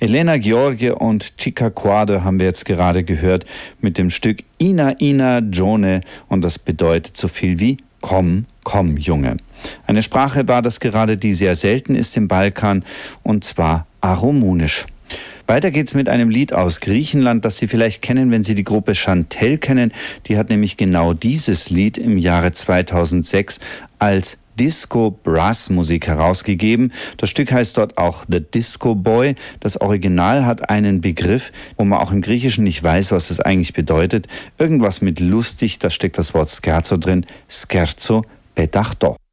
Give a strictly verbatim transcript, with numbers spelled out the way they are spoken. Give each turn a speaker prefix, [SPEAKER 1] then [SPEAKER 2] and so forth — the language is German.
[SPEAKER 1] Elena Gheorghe und Chica Coado haben wir jetzt gerade gehört mit dem Stück Ina Ina Gione und das bedeutet so viel wie Komm, komm, Junge. Eine Sprache war das gerade, die sehr selten ist im Balkan und zwar Aramunisch. Weiter geht's mit einem Lied aus Griechenland, das Sie vielleicht kennen, wenn Sie die Gruppe Chantelle kennen. Die hat nämlich genau dieses Lied im Jahre zweitausendsechs als Disco-Brass-Musik herausgegeben. Das Stück heißt dort auch The Disco Boy. Das Original hat einen Begriff, wo man auch im Griechischen nicht weiß, was es eigentlich bedeutet. Irgendwas mit lustig, da steckt das Wort Scherzo drin. Scherzo pedachto.